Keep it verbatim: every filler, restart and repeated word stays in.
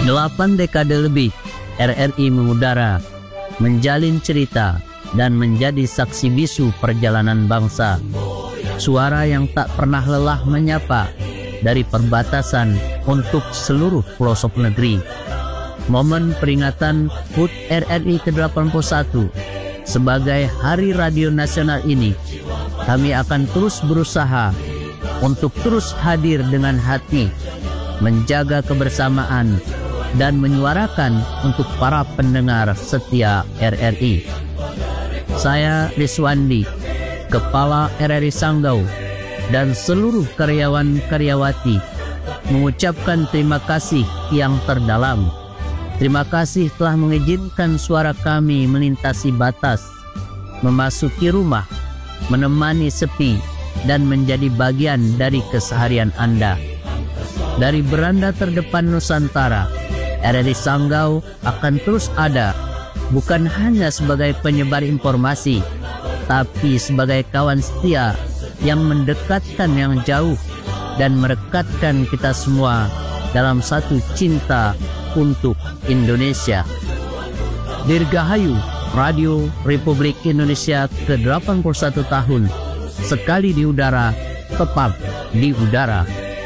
Delapan dekade lebih R R I mengudara, menjalin cerita, dan menjadi saksi bisu perjalanan bangsa. Suara yang tak pernah lelah menyapa dari perbatasan untuk seluruh pelosok negeri. Momen peringatan H U T R R I ke delapan puluh satu sebagai Hari Radio Nasional ini, kami akan terus berusaha untuk terus hadir dengan hati, menjaga kebersamaan, dan menyuarakan untuk para pendengar setia R R I. Saya Riswandi, Kepala R R I Sanggau, dan seluruh karyawan-karyawati mengucapkan terima kasih yang terdalam. Terima kasih telah mengizinkan suara kami melintasi batas, memasuki rumah, menemani sepi, dan menjadi bagian dari keseharian Anda. Dari beranda terdepan Nusantara, R R I Sanggau akan terus ada, bukan hanya sebagai penyebar informasi, tapi sebagai kawan setia yang mendekatkan yang jauh dan merekatkan kita semua dalam satu cinta untuk Indonesia. Dirgahayu Radio Republik Indonesia ke delapan puluh satu tahun, sekali di udara, tetap di udara.